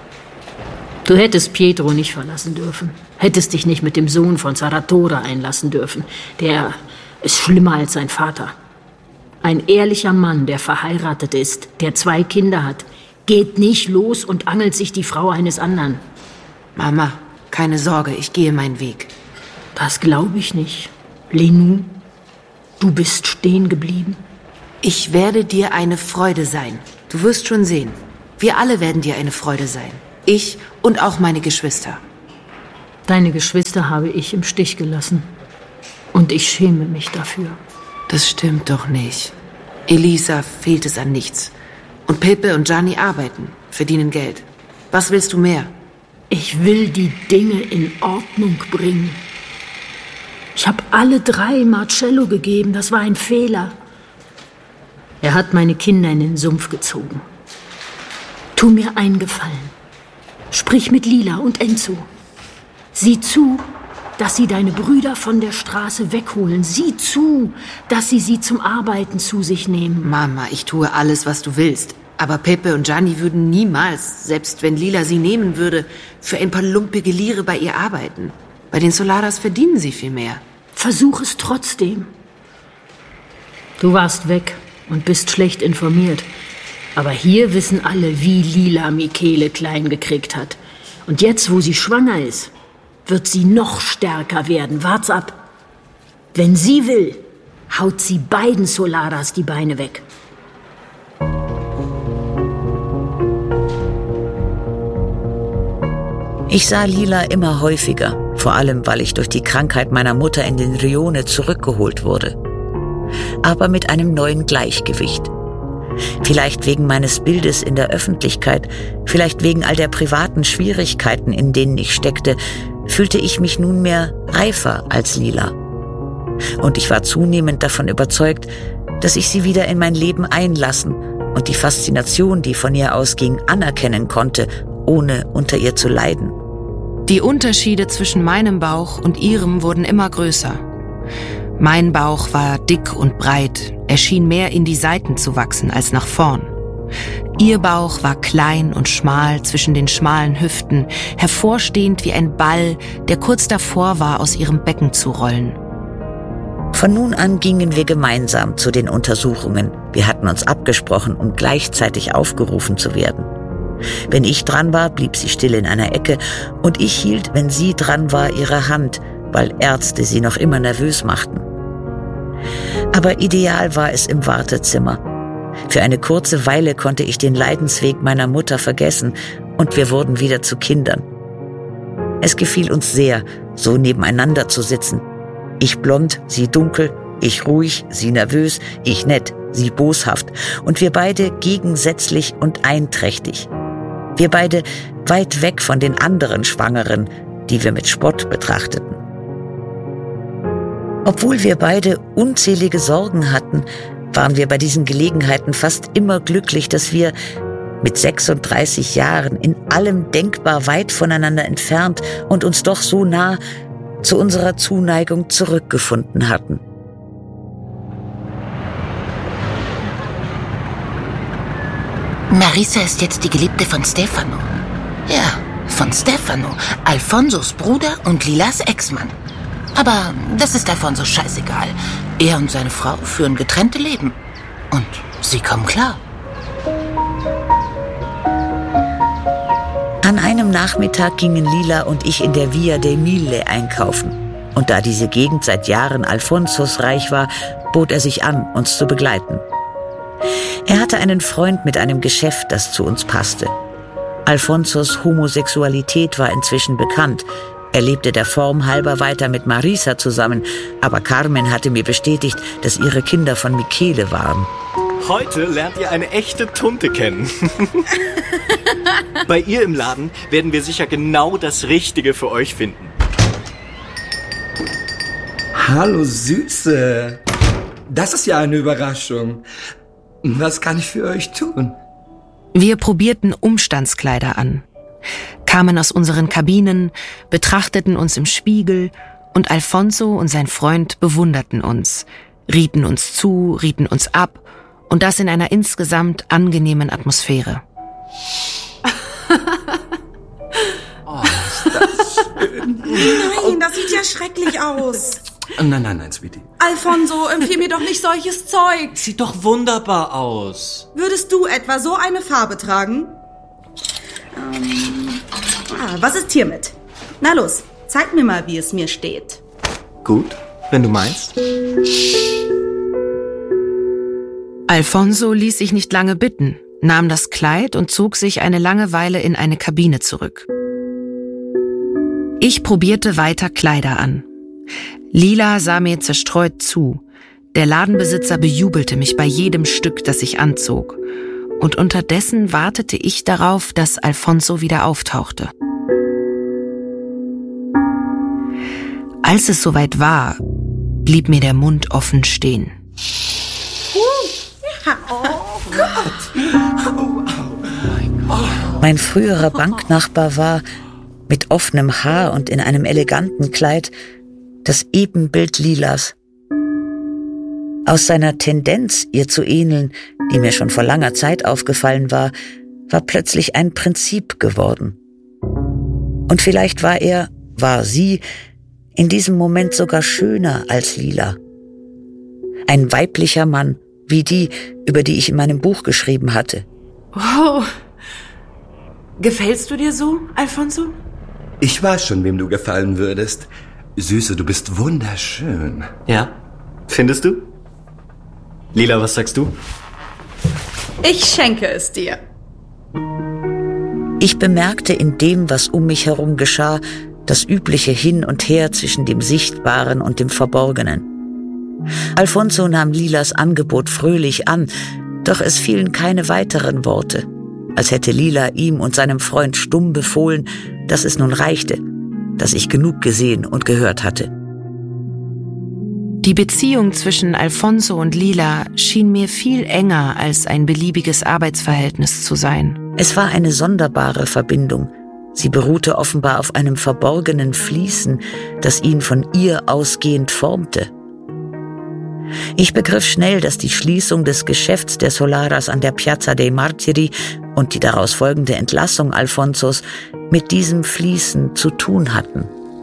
S7: Du hättest Pietro nicht verlassen dürfen. Hättest dich nicht mit dem Sohn von Saratoga einlassen dürfen. Der ist schlimmer als sein Vater. Ein ehrlicher Mann, der verheiratet ist, der 2 Kinder hat, geht nicht los und angelt sich die Frau eines anderen.
S11: Mama, keine Sorge, ich gehe meinen Weg.
S7: Das glaube ich nicht. Lenou, du bist stehen geblieben.
S11: Ich werde dir eine Freude sein. Du wirst schon sehen. Wir alle werden dir eine Freude sein. Ich und auch meine Geschwister.
S7: Deine Geschwister habe ich im Stich gelassen. Und ich schäme mich dafür.
S11: Das stimmt doch nicht. Elisa fehlt es an nichts. Und Pepe und Gianni arbeiten, verdienen Geld. Was willst du mehr?
S7: Ich will die Dinge in Ordnung bringen. Ich habe alle 3 Marcello gegeben. Das war ein Fehler. Er hat meine Kinder in den Sumpf gezogen. Tu mir einen Gefallen. Sprich mit Lila und Enzo. Sieh zu, dass sie deine Brüder von der Straße wegholen. Sieh zu, dass sie zum Arbeiten zu sich nehmen.
S11: Mama, ich tue alles, was du willst. Aber Pepe und Gianni würden niemals, selbst wenn Lila sie nehmen würde, für ein paar lumpige Lire bei ihr arbeiten. Bei den Solaras verdienen sie viel mehr.
S7: Versuch es trotzdem. Du warst weg und bist schlecht informiert. Aber hier wissen alle, wie Lila Michele klein gekriegt hat. Und jetzt, wo sie schwanger ist, wird sie noch stärker werden. Wart's ab. Wenn sie will, haut sie beiden Solaras die Beine weg.
S2: Ich sah Lila immer häufiger, vor allem weil ich durch die Krankheit meiner Mutter in den Rione zurückgeholt wurde. Aber mit einem neuen Gleichgewicht. Vielleicht wegen meines Bildes in der Öffentlichkeit, vielleicht wegen all der privaten Schwierigkeiten, in denen ich steckte, fühlte ich mich nunmehr reifer als Lila. Und ich war zunehmend davon überzeugt, dass ich sie wieder in mein Leben einlassen und die Faszination, die von ihr ausging, anerkennen konnte, ohne unter ihr zu leiden.
S12: Die Unterschiede zwischen meinem Bauch und ihrem wurden immer größer. Mein Bauch war dick und breit, er schien mehr in die Seiten zu wachsen als nach vorn. Ihr Bauch war klein und schmal zwischen den schmalen Hüften, hervorstehend wie ein Ball, der kurz davor war, aus ihrem Becken zu rollen.
S2: Von nun an gingen wir gemeinsam zu den Untersuchungen. Wir hatten uns abgesprochen, um gleichzeitig aufgerufen zu werden. Wenn ich dran war, blieb sie still in einer Ecke und ich hielt, wenn sie dran war, ihre Hand, weil Ärzte sie noch immer nervös machten. Aber ideal war es im Wartezimmer. Für eine kurze Weile konnte ich den Leidensweg meiner Mutter vergessen und wir wurden wieder zu Kindern. Es gefiel uns sehr, so nebeneinander zu sitzen. Ich blond, sie dunkel, ich ruhig, sie nervös, ich nett, sie boshaft und wir beide gegensätzlich und einträchtig. Wir beide weit weg von den anderen Schwangeren, die wir mit Spott betrachteten. Obwohl wir beide unzählige Sorgen hatten, waren wir bei diesen Gelegenheiten fast immer glücklich, dass wir mit 36 Jahren in allem denkbar weit voneinander entfernt und uns doch so nah zu unserer Zuneigung zurückgefunden hatten.
S9: Marisa ist jetzt die Geliebte von Stefano. Ja, von Stefano, Alfonsos Bruder und Lilas Ex-Mann. Aber das ist Alfonso scheißegal. Er und seine Frau führen getrennte Leben. Und sie kommen klar.
S2: An einem Nachmittag gingen Lila und ich in der Via dei Mille einkaufen. Und da diese Gegend seit Jahren Alfonsos reich war, bot er sich an, uns zu begleiten. Er hatte einen Freund mit einem Geschäft, das zu uns passte. Alfonsos Homosexualität war inzwischen bekannt. Er lebte der Form halber weiter mit Marisa zusammen, aber Carmen hatte mir bestätigt, dass ihre Kinder von Michele waren.
S14: Heute lernt ihr eine echte Tunte kennen. Bei ihr im Laden werden wir sicher genau das Richtige für euch finden.
S15: Hallo Süße. Das ist ja eine Überraschung. Was kann ich für euch tun?
S12: Wir probierten Umstandskleider an, kamen aus unseren Kabinen, betrachteten uns im Spiegel und Alfonso und sein Freund bewunderten uns, rieten uns zu, rieten uns ab und das in einer insgesamt angenehmen Atmosphäre.
S15: Oh, ist das schön.
S16: Nein, das sieht ja schrecklich aus.
S15: Nein, Sweetie.
S16: Alfonso, empfiehl mir doch nicht solches Zeug.
S14: Sieht doch wunderbar aus.
S16: Würdest du etwa so eine Farbe tragen? Was ist hiermit? Na los, zeig mir mal, wie es mir steht.
S14: Gut, wenn du meinst.
S12: Alfonso ließ sich nicht lange bitten, nahm das Kleid und zog sich eine lange Weile in eine Kabine zurück. Ich probierte weiter Kleider an. Lila sah mir zerstreut zu. Der Ladenbesitzer bejubelte mich bei jedem Stück, das ich anzog. Und unterdessen wartete ich darauf, dass Alfonso wieder auftauchte. Als es soweit war, blieb mir der Mund offen stehen.
S16: Oh Gott!
S2: Mein früherer Banknachbar war, mit offenem Haar und in einem eleganten Kleid, das Ebenbild Lilas. Aus seiner Tendenz, ihr zu ähneln, die mir schon vor langer Zeit aufgefallen war plötzlich ein Prinzip geworden. Und vielleicht war sie in diesem Moment sogar schöner als Lila. Ein weiblicher Mann, wie die, über die ich in meinem Buch geschrieben hatte.
S3: Wow. Gefällst du dir so, Alfonso?
S15: Ich weiß schon, wem du gefallen würdest. Süße, du bist wunderschön.
S14: Ja, findest du? Lila, was sagst du?
S16: Ich schenke es dir.
S2: Ich bemerkte in dem, was um mich herum geschah, das übliche Hin und Her zwischen dem Sichtbaren und dem Verborgenen. Alfonso nahm Lilas Angebot fröhlich an, doch es fielen keine weiteren Worte, als hätte Lila ihm und seinem Freund stumm befohlen, dass es nun reichte, dass ich genug gesehen und gehört hatte.
S12: Die Beziehung zwischen Alfonso und Lila schien mir viel enger als ein beliebiges Arbeitsverhältnis zu sein.
S2: Es war eine sonderbare Verbindung. Sie beruhte offenbar auf einem verborgenen Fließen, das ihn von ihr ausgehend formte. Ich begriff schnell, dass die Schließung des Geschäfts der Solaras an der Piazza dei Martiri und die daraus folgende Entlassung Alfonsos mit diesem Fließen zu tun hatten.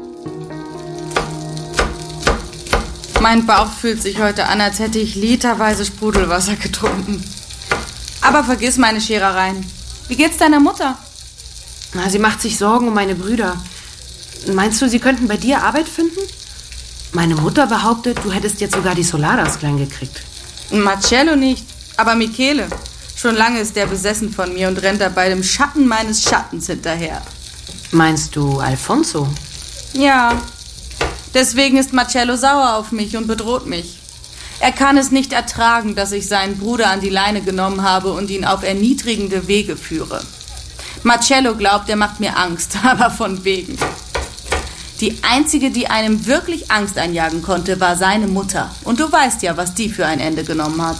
S10: Mein Bauch fühlt sich heute an, als hätte ich literweise Sprudelwasser getrunken. Aber vergiss meine Scherereien. Wie geht's deiner Mutter?
S3: Na, sie macht sich Sorgen um meine Brüder. Meinst du, sie könnten bei dir Arbeit finden? Meine Mutter behauptet, du hättest jetzt sogar die Solaras klein gekriegt.
S10: Marcello nicht, aber Michele. Schon lange ist der besessen von mir und rennt dabei dem Schatten meines Schattens hinterher.
S3: Meinst du Alfonso?
S10: Ja. Deswegen ist Marcello sauer auf mich und bedroht mich. Er kann es nicht ertragen, dass ich seinen Bruder an die Leine genommen habe und ihn auf erniedrigende Wege führe. Marcello glaubt, er macht mir Angst, aber von wegen. Die einzige, die einem wirklich Angst einjagen konnte, war seine Mutter. Und du weißt ja, was die für ein Ende genommen hat.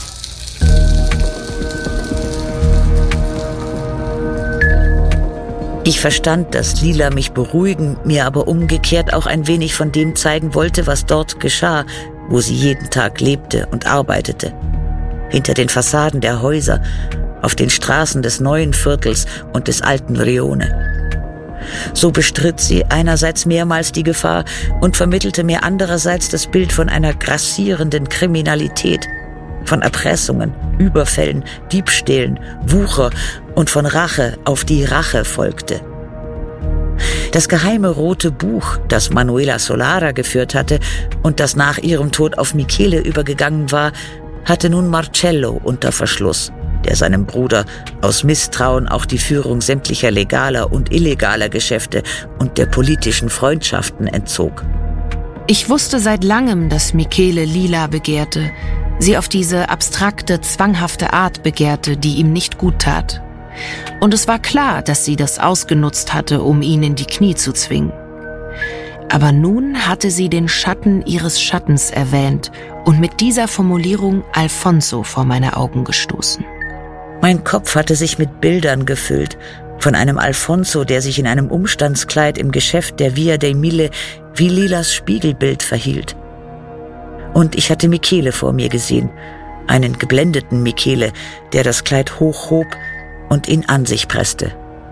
S2: Ich verstand, dass Lila mich beruhigen, mir aber umgekehrt auch ein wenig von dem zeigen wollte, was dort geschah, wo sie jeden Tag lebte und arbeitete. Hinter den Fassaden der Häuser, auf den Straßen des neuen Viertels und des alten Rione. So bestritt sie einerseits mehrmals die Gefahr und vermittelte mir andererseits das Bild von einer grassierenden Kriminalität, von Erpressungen, Überfällen, Diebstählen, Wucher und von Rache, auf die Rache folgte. Das geheime rote Buch, das Manuela Solara geführt hatte und das nach ihrem Tod auf Michele übergegangen war, hatte nun Marcello unter Verschluss, der seinem Bruder aus Misstrauen auch die Führung sämtlicher legaler und illegaler Geschäfte und der politischen Freundschaften entzog.
S12: Ich wusste seit langem, dass Michele Lila begehrte, sie auf diese abstrakte, zwanghafte Art begehrte, die ihm nicht gut tat. Und es war klar, dass sie das ausgenutzt hatte, um ihn in die Knie zu zwingen. Aber nun hatte sie den Schatten ihres Schattens erwähnt und mit dieser Formulierung Alfonso vor meine Augen gestoßen.
S2: Mein Kopf hatte sich mit Bildern gefüllt, von einem Alfonso, der sich in einem Umstandskleid im Geschäft der Via dei Mille wie Lilas Spiegelbild verhielt. Und ich hatte Michele vor mir gesehen, einen geblendeten Michele, der das Kleid hochhob und ihn an sich presste.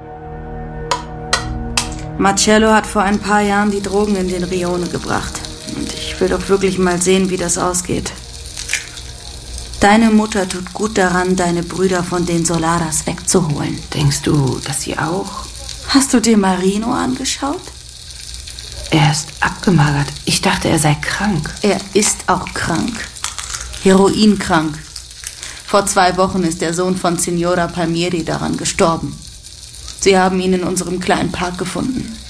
S10: Marcello hat vor ein paar Jahren die Drogen in den Rione gebracht. Und ich will doch wirklich mal sehen, wie das ausgeht. Deine Mutter tut gut daran, deine Brüder von den Solaras wegzuholen.
S11: Denkst du, dass sie auch?
S10: Hast du dir Marino angeschaut?
S11: Er ist abgemagert. Ich dachte, er sei krank.
S10: Er ist auch krank. Heroinkrank. Vor 2 Wochen ist der Sohn von Signora Palmieri daran gestorben. Sie haben ihn in unserem kleinen Park gefunden.